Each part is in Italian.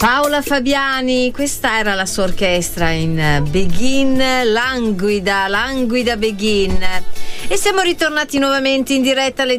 Paola Fabiani, questa era la sua orchestra in Begin, languida Begin. E siamo ritornati nuovamente in diretta alle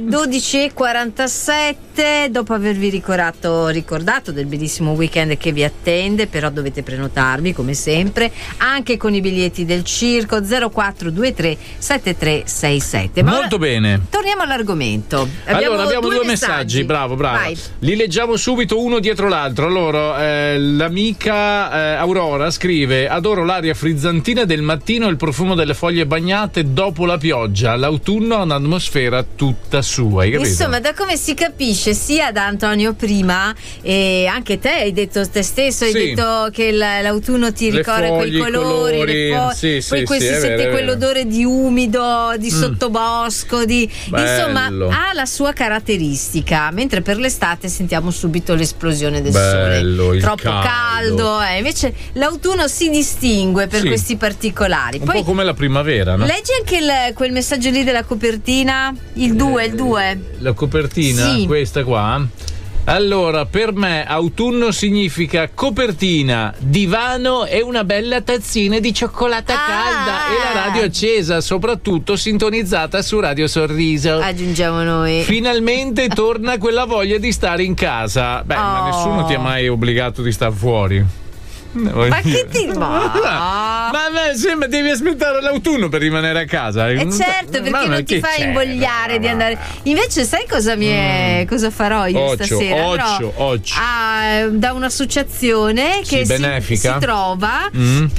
12:47 dopo avervi ricordato del bellissimo weekend che vi attende, però dovete prenotarvi come sempre anche con i biglietti del circo 0423 7367. Molto bene. Torniamo all'argomento. Abbiamo due messaggi. Bravo. Vai. Li leggiamo subito uno dietro l'altro. Allora, l'amica Aurora scrive: adoro l'aria frizzantina del mattino e il profumo delle foglie bagnate dopo la pioggia. L'autunno ha un'atmosfera tutta sua. Insomma, da come si capisce, sia da Antonio prima e anche te hai detto te stesso, hai detto che l'autunno ti ricorda quei colori, poi si sente quell'odore di umido, di sottobosco, insomma ha la sua caratteristica, mentre per l'estate sentiamo subito l'esplosione del sole, troppo caldo. Invece l'autunno si distingue per questi particolari. Un po' come la primavera, no? Leggi anche quel messaggio lì della copertina, il 2. La copertina, questa qua. Allora, per me autunno significa copertina, divano e una bella tazzina di cioccolata calda e la radio accesa, soprattutto sintonizzata su Radio Sorriso. Aggiungiamo noi. Finalmente torna quella voglia di stare in casa. Ma nessuno ti ha mai obbligato di stare fuori. Ma che ti ma sembra devi aspettare l'autunno per rimanere a casa. Certo, perché non ti fa invogliare di andare. Invece sai cosa cosa farò io stasera? Andrò da un'associazione che si trova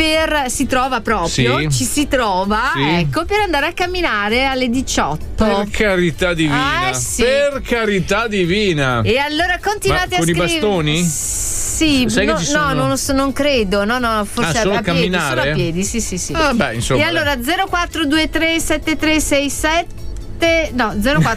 ecco, per andare a camminare alle 18. Per carità divina. Per carità divina. E allora continuate a scrivere. Con i bastoni? Sì, non credo, forse solo a piedi, camminare? solo a piedi, sì. Insomma, e allora 0423 7367 0423